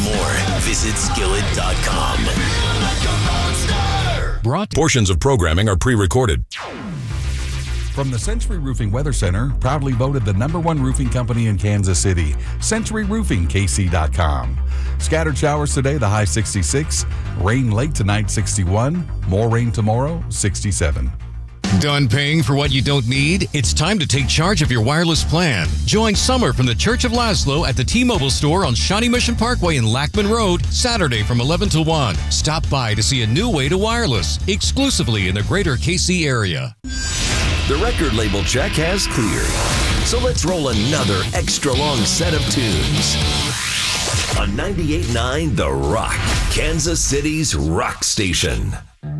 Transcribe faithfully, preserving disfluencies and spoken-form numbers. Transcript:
more, visit skillet dot com. Brought Portions of programming are pre-recorded. From the Century Roofing Weather Center, proudly voted the number one roofing company in Kansas City, Century Roofing K C dot com. Scattered showers today, the high sixty-six. Rain late tonight, sixty-one. More rain tomorrow, sixty-seven. Done paying for what you don't need? It's time to take charge of your wireless plan. Join Summer from the Church of Laszlo at the T-Mobile store on Shawnee Mission Parkway in Lackman Road, Saturday from eleven to one. Stop by to see a new way to wireless, exclusively in the greater K C area. The record label check has cleared. So let's roll another extra long set of tunes. On ninety-eight point nine The Rock, Kansas City's rock station.